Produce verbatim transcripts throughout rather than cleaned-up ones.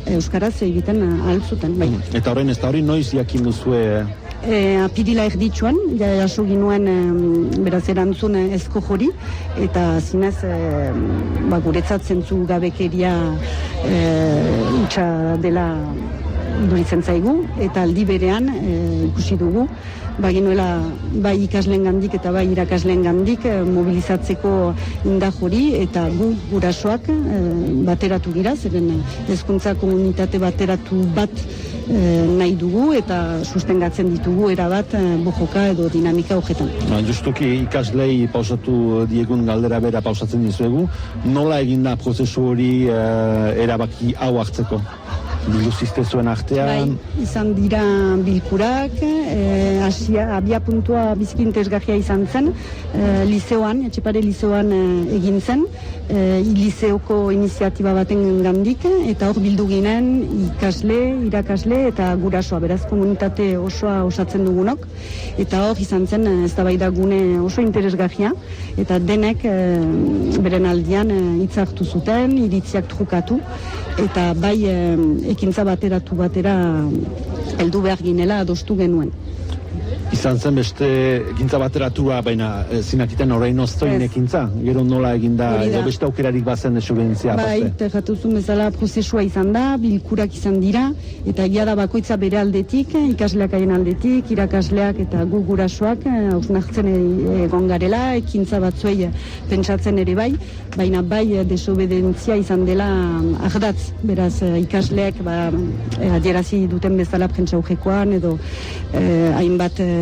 euskaraz egiten ahal zuten. Bai. Eta horren ez da hori noiz jakin duzue? E, apirila erditsuan, ja, jaso ginuen e, beraz erantzun ezko jori, eta zinez e, ba, guretzat zentzu gabekeria e, utxa dela iduritzen zaigu, eta aldi berean e, ikusi dugu, ba, genuela bai ikasleen gandik eta bai irakasleen gandik e, mobilizatzeko indar hori, eta gu gurasoak e, bateratu gira, zeren hezkuntza komunitate bateratu bat nahi dugu eta sustengatzen ditugu erabat bojoka edo dinamika horretan. Ba, justuki ikaslei pausatu diegun galdera bera pausatzen dizuegu, nola egin da prozesu hori uh, erabaki hau hartzeko? Biluzizte zuen artean? Bai, izan dira bilkurak, e, asia, abia puntua biziki interesgarria izan zen, e, liceoan, Etxepare liceoan e, egin zen, e, liceoko iniziatiba baten gandik, eta hor bildu ginen ikasle, irakasle eta gurasoa, beraz komunitate osoa osatzen dugunok, eta hor izan zen eztabaida gune oso interesgarria, eta denek e, beren aldian hitz e, hartu zuten, iritziak trukatu, eta bai e, ekintza bateratu batera heldu behar ginela adostu genuen. Izan zen beste ekintza bateratua, baina zinakiten orain oztoin ekintza? Gero nola eginda, edo beste aukerarik bazen subentzia? Bai, terratuzun bezala prozesua izan da, bilkurak izan dira, eta egia da bakoitza bere aldetik, ikasleak haien aldetik, irakasleak eta gu gurasoak hausnartzen egon garela, ekintza batzuei pentsatzen ere bai, baina bai desobedentzia izan dela ardatz, beraz ikasleak ba, adierazi duten bezala prentsa aurrekoan edo eh, hainbat eh,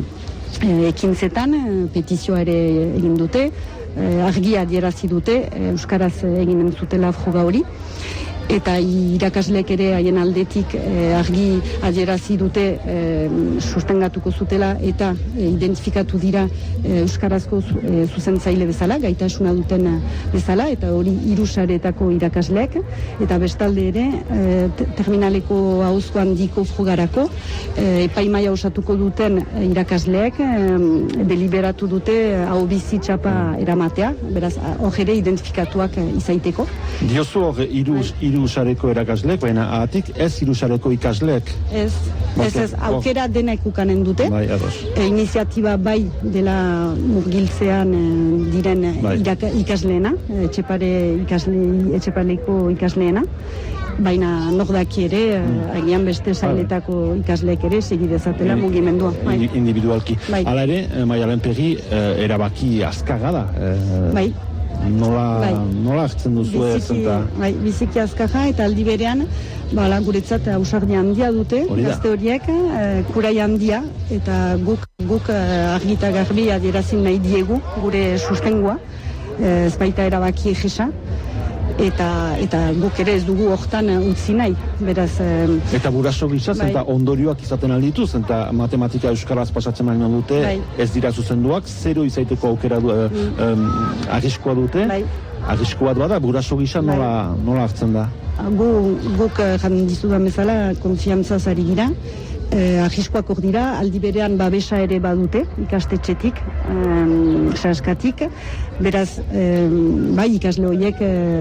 ekintzetan, petizioa ere egin dute, argia adierazi dute, euskaraz eginen zutela froga hori, eta irakasleek ere haien aldetik eh, argi adierazi dute eh, sustengatuko zutela eta eh, identifikatu dira eh, euskarazko zu, eh, zuzentzaile bezala, gaitasuna duten bezala, eta hori hiru sareetako irakasleek, eta bestalde ere eh, terminaleko ahozko handiko frogarako eh, epaimaia osatuko duten irakasleek eh, deliberatu dute hau bizi txapa eramatea, beraz hor ere identifikatuak eh, izaiteko. Diozu hor hiru irusareko erakasleek, baina ahatik ez irusareko ikasleek. Ez, ez, ez, aukera denek ukanen dute. Bai, e, iniziatiba bai dela murgiltzean e, diren bai. iraka, ikasleena, etxepare ikasle, etxepareko ikasleena, baina nok daki ere, mm. agian beste sailetako ikasleek ere segidezatela mugimendua. Bai. Individualki. Bai. Hala ere, Maialen Perri, erabaki azkarra da. E, bai. Nola, bai. nola hartzen duzu ez? Biziki, bai, biziki azkarra eta aldi berean bala, guretzat ausardia handia dute, gazte horiek, e, kurai handia, eta guk, guk argita garbi adierazin nahi diegu gure sustengua, e, ez baita erabaki egisa, eta, eta guk ere ez dugu hortan utzi nahi, beraz... E, eta guraso gisa, bai. Eta ondorioak izaten aldituz, eta matematika euskaraz pasatzen baino dute, bai. Ez dira zuzenduak, zero izaiteko aukera du, mm. um, arriskoa dute, bai. Arriskoa da, guraso gisa nola, bai. Nola hartzen da? Gu, guk jan dizudan bezala, konfiantzaz ari gira, Eh, arriskoak hor dira, aldi berean babesa ere badute, ikastetxetik, um, saskatik, beraz, um, bai ikasle horiek,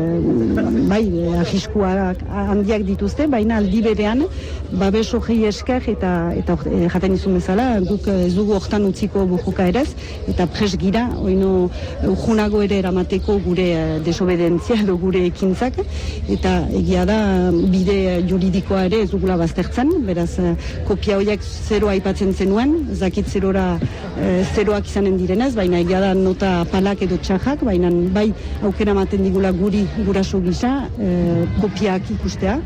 um, bai arriskoak handiak dituzte, baina aldi berean babes hori esker eta, eta e, jaten izun bezala, guk ez dugu hortan utziko bujuka erez, eta pres gira, oino urjunago ere eramateko gure desobedentzia edo gure ekintzak, eta egia da bide juridikoa ere ez dugula baztertzen, beraz, kopia horiek zeroa aipatzen zenuen, ez dakit zerora e, zeroak izanen direnez, baina egia da nota palak edo txajak, baina bai aukera ematen digula guri guraso gisa e, kopiak ikustea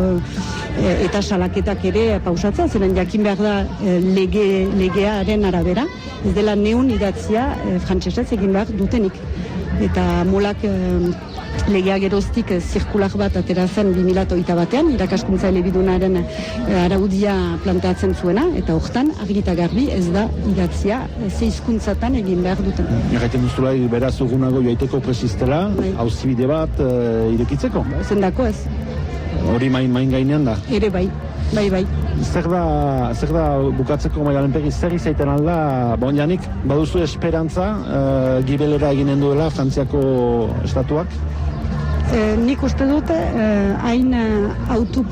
e, eta salaketak ere pausatzea, zeren jakin behar da e, lege, legearen arabera, ez dela neun idatzia e, frantsesez egin behar dutenik. Eta molak e, legea geroztik eh, zirkular bat atera zen bi mila hogeita batean, irakaskuntza elebidunaren eh, araudia planteatzen zuena, eta hortan argita garbi ez da idatzia eh, ze hizkuntzatan egin behar duten. Erraiten duzula, beraz urgunago joaiteko presistela, auzibide bat eh, irekitzeko? Zendako ez. Hori main, main gainean da? Ere bai, bai, bai. Zer da, zer da bukatzeko Maialen Perri, zer izaiten alda, bon janik, baduzu esperantza, eh, gibelera eginen duela Frantziako estatuak? Eh, nik uste dut, eh, hain eh, autu